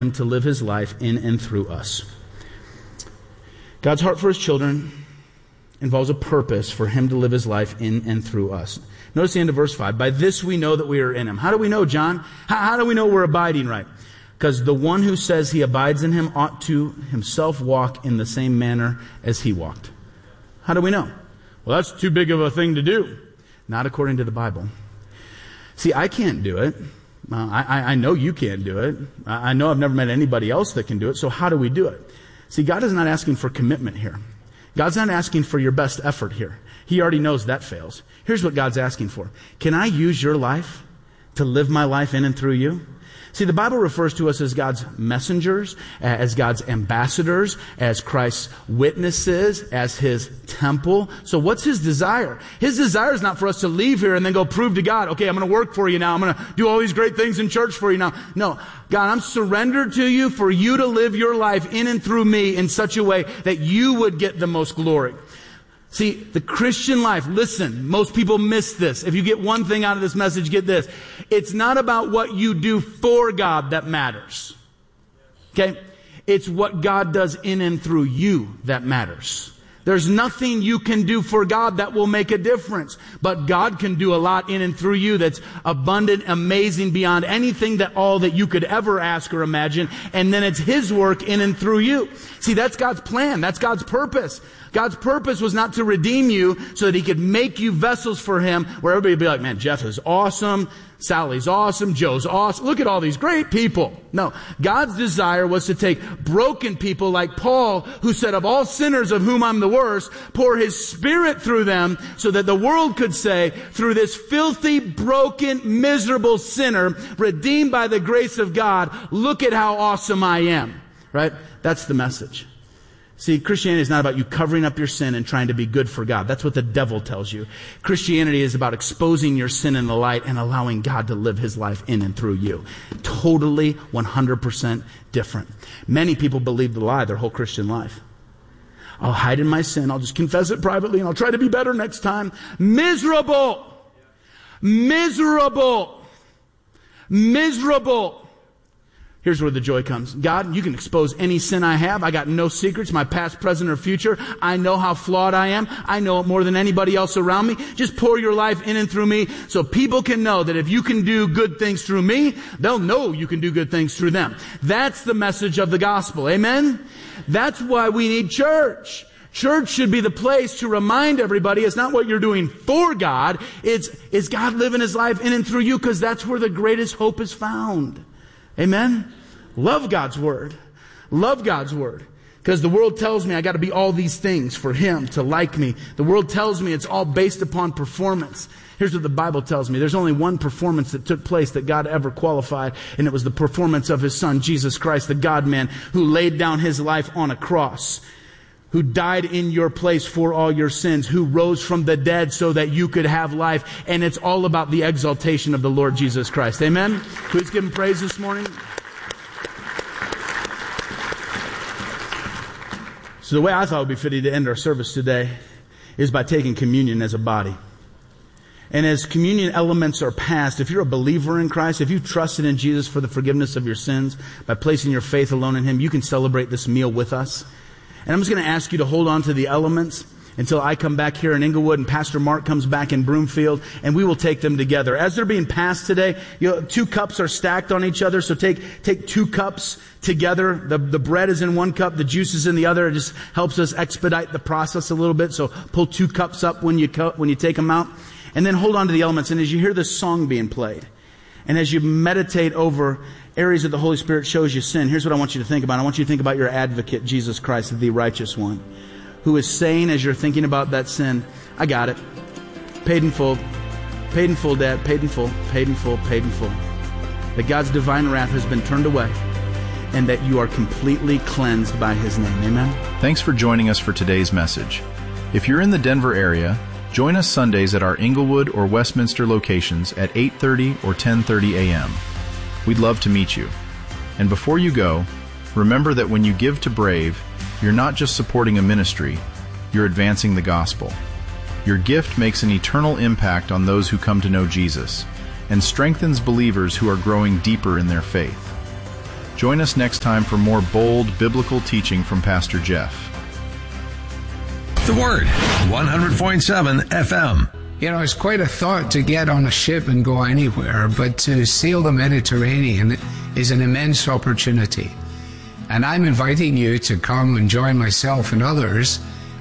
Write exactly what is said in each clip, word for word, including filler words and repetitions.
to live his life in and through us. God's heart for his children involves a purpose for him to live his life in and through us. Notice the end of verse five. By this we know that we are in him. How do we know, John? How, how do we know we're abiding right? Because the one who says he abides in him ought to himself walk in the same manner as he walked. How do we know? Well, that's too big of a thing to do. Not according to the Bible. See, I can't do it. Uh, I, I know you can't do it. I know I've never met anybody else that can do it. So how do we do it? See, God is not asking for commitment here. God's not asking for your best effort here. He already knows that fails. Here's what God's asking for. Can I use your life to live my life in and through you? See, the Bible refers to us as God's messengers, as God's ambassadors, as Christ's witnesses, as his temple. So what's his desire? His desire is not for us to leave here and then go prove to God, okay, I'm going to work for you now. I'm going to do all these great things in church for you now. No, God, I'm surrendered to you for you to live your life in and through me in such a way that you would get the most glory. See, the Christian life, listen, most people miss this. If you get one thing out of this message, get this. It's not about what you do for God that matters. Okay? It's what God does in and through you that matters. There's nothing you can do for God that will make a difference. But God can do a lot in and through you that's abundant, amazing, beyond anything that all that you could ever ask or imagine. And then it's his work in and through you. See, that's God's plan. That's God's purpose. God's purpose was not to redeem you so that he could make you vessels for him where everybody would be like, man, Jeff is awesome. Sally's awesome. Joe's awesome. Look at all these great people. No, God's desire was to take broken people like Paul, who said, of all sinners of whom I'm the worst, pour his spirit through them so that the world could say, through this filthy, broken, miserable sinner, redeemed by the grace of God, look at how awesome I am. Right? That's the message. See, Christianity is not about you covering up your sin and trying to be good for God. That's what the devil tells you. Christianity is about exposing your sin in the light and allowing God to live his life in and through you. Totally one hundred percent different. Many people believe the lie their whole Christian life. I'll hide in my sin. I'll just confess it privately and I'll try to be better next time. Miserable. Miserable. Miserable. Here's where the joy comes. God, you can expose any sin I have. I got no secrets, my past, present, or future. I know how flawed I am. I know it more than anybody else around me. Just pour your life in and through me so people can know that if you can do good things through me, they'll know you can do good things through them. That's the message of the gospel. Amen? That's why we need church. Church should be the place to remind everybody it's not what you're doing for God. It's, is God living his life in and through you, because that's where the greatest hope is found. Amen? Love God's word. Love God's word. Because the world tells me I got to be all these things for him to like me. The world tells me it's all based upon performance. Here's what the Bible tells me. There's only one performance that took place that God ever qualified, and it was the performance of his son, Jesus Christ, the God-man, who laid down his life on a cross, who died in your place for all your sins, who rose from the dead so that you could have life. And it's all about the exaltation of the Lord Jesus Christ. Amen? Please give him praise this morning. So the way I thought it would be fitting to end our service today is by taking communion as a body. And as communion elements are passed, if you're a believer in Christ, if you've trusted in Jesus for the forgiveness of your sins by placing your faith alone in him, you can celebrate this meal with us. And I'm just going to ask you to hold on to the elements until I come back here in Inglewood and Pastor Mark comes back in Broomfield, and we will take them together. As they're being passed today, you know, two cups are stacked on each other, so take take two cups together. The, the bread is in one cup, the juice is in the other. It just helps us expedite the process a little bit, so pull two cups up when you, cu- when you take them out. And then hold on to the elements, and as you hear this song being played, and as you meditate over areas that the Holy Spirit shows you sin, here's what I want you to think about. I want you to think about your advocate, Jesus Christ, the righteous one, who is saying as you're thinking about that sin, I got it. Paid in full. Paid in full, Dad. Paid in full. Paid in full. Paid in full. That God's divine wrath has been turned away and that you are completely cleansed by his name. Amen? Thanks for joining us for today's message. If you're in the Denver area, join us Sundays at our Inglewood or Westminster locations at eight thirty or ten thirty a.m. We'd love to meet you. And before you go, remember that when you give to Brave, you're not just supporting a ministry, you're advancing the gospel. Your gift makes an eternal impact on those who come to know Jesus and strengthens believers who are growing deeper in their faith. Join us next time for more bold biblical teaching from Pastor Jeff. The Word, one hundred point seven F M. You know, it's quite a thought to get on a ship and go anywhere, but to sail the Mediterranean is an immense opportunity. And I'm inviting you to come and join myself and others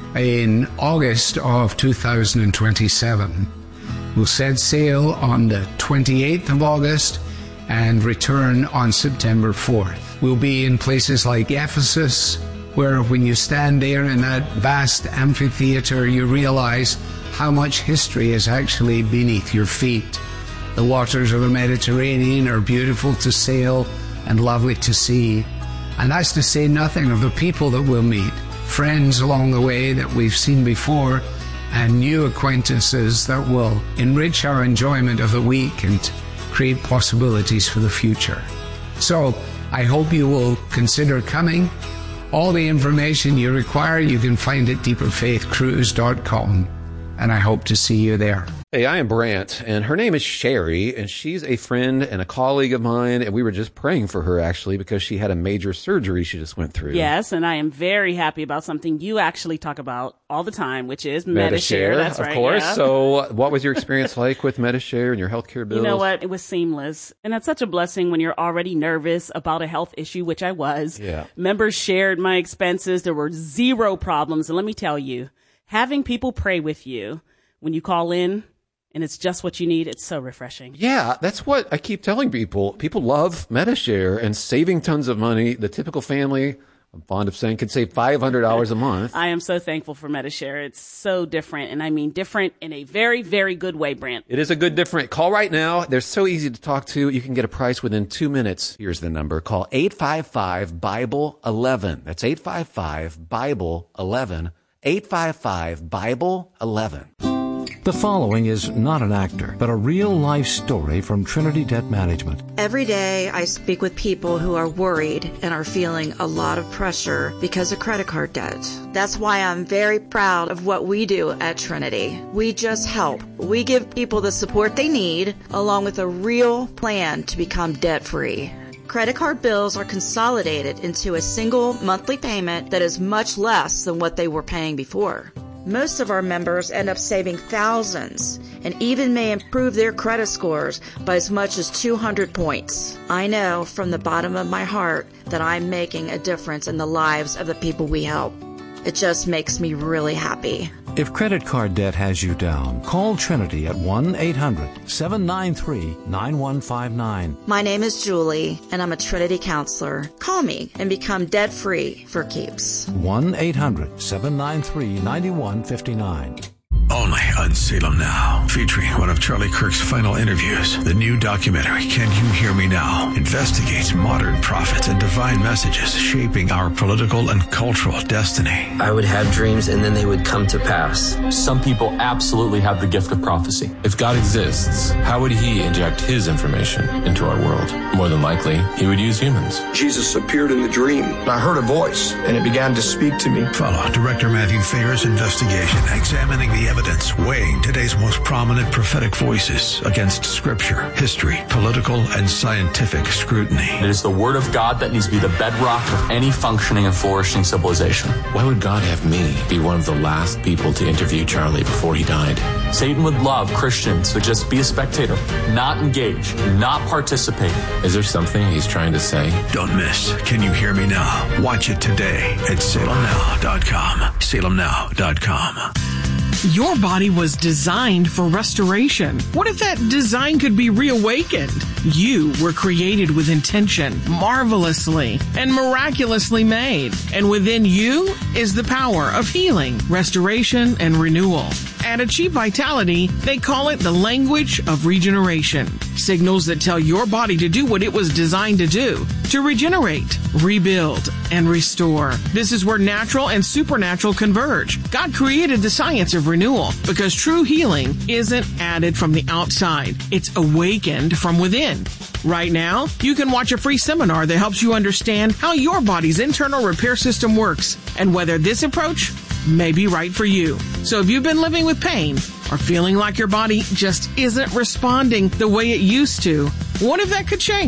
in August of two thousand twenty-seven. We'll set sail on the twenty-eighth of August and return on September fourth. We'll be in places like Ephesus, where when you stand there in that vast amphitheater, you realize how much history is actually beneath your feet. The waters of the Mediterranean are beautiful to sail and lovely to see. And that's to say nothing of the people that we'll meet, friends along the way that we've seen before, and new acquaintances that will enrich our enjoyment of the week and create possibilities for the future. So I hope you will consider coming. All the information you require you can find at deeper faith cruise dot com. And I hope to see you there. Hey, I am Brant, and her name is Sherry, and she's a friend and a colleague of mine, and we were just praying for her, actually, because she had a major surgery she just went through. Yes, and I am very happy about something you actually talk about all the time, which is Medi-Share. That's of right, course. yeah. So what was your experience like with Medi-Share and your healthcare bills? You know what? It was seamless. And that's such a blessing when you're already nervous about a health issue, which I was. Yeah. Members shared my expenses. There were zero problems. And let me tell you, having people pray with you when you call in, and it's just what you need, it's so refreshing. Yeah, that's what I keep telling people. People love Medi-Share and saving tons of money. The typical family, I'm fond of saying, can save five hundred dollars a month. I am so thankful for Medi-Share. It's so different, and I mean different in a very, very good way, Brant. It is a good different. Call right now. They're so easy to talk to. You can get a price within two minutes. Here's the number. Call eight five five, Bible eleven. That's eight five five, Bible eleven. eight five five, Bible eleven. The following is not an actor, but a real-life story from Trinity Debt Management. Every day I speak with people who are worried and are feeling a lot of pressure because of credit card debt. That's why I'm very proud of what we do at Trinity. We just help. We give people the support they need, along with a real plan to become debt-free. Credit card bills are consolidated into a single monthly payment that is much less than what they were paying before. Most of our members end up saving thousands and even may improve their credit scores by as much as two hundred points. I know from the bottom of my heart that I'm making a difference in the lives of the people we help. It just makes me really happy. If credit card debt has you down, call Trinity at one eight hundred, seven nine three, nine one five nine. My name is Julie, and I'm a Trinity counselor. Call me and become debt-free for keeps. one eight hundred, seven nine three, nine one five nine. Only on Salem Now, featuring one of Charlie Kirk's final interviews. The new documentary, Can You Hear Me Now?, investigates modern prophets and divine messages shaping our political and cultural destiny. I would have dreams and then they would come to pass. Some people absolutely have the gift of prophecy. If God exists, how would he inject his information into our world? More than likely, he would use humans. Jesus appeared in the dream. I heard a voice, and it began to speak to me. Follow Director Matthew Thayer's investigation, examining the evidence, weighing today's most prominent prophetic voices against scripture, history, political, and scientific scrutiny. It is the word of God that needs to be the bedrock of any functioning and flourishing civilization. Why would God have me be one of the last people to interview Charlie before he died? Satan would love Christians to just be a spectator, not engage, not participate. Is there something he's trying to say? Don't miss Can You Hear Me Now? Watch it today at salem now dot com. salem now dot com. Your body was designed for restoration. What if that design could be reawakened? You were created with intention, marvelously and miraculously made. And within you is the power of healing, restoration, and renewal. At Achieve Vitality, they call it the language of regeneration. Signals that tell your body to do what it was designed to do, to regenerate, rebuild, and restore. This is where natural and supernatural converge. God created the science of renewal because true healing isn't added from the outside. It's awakened from within. Right now, you can watch a free seminar that helps you understand how your body's internal repair system works and whether this approach may be right for you. So if you've been living with pain or feeling like your body just isn't responding the way it used to, what if that could change?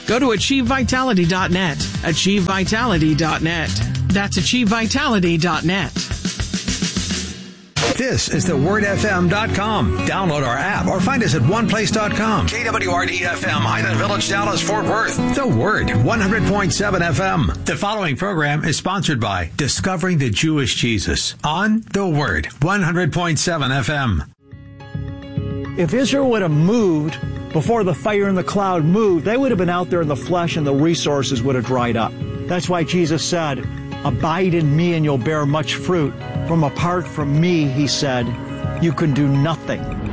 Go to achieve vitality dot net. achieve vitality dot net. That's achieve vitality dot net. This is the word f m dot com. Download our app or find us at one place dot com. K W R D F M, Highland Village, Dallas, Fort Worth. The Word, one hundred point seven F M. The following program is sponsored by Discovering the Jewish Jesus on The Word, one hundred point seven F M. If Israel would have moved before the fire and the cloud moved, they would have been out there in the flesh and the resources would have dried up. That's why Jesus said, abide in me and you'll bear much fruit. From apart from me, he said, you can do nothing.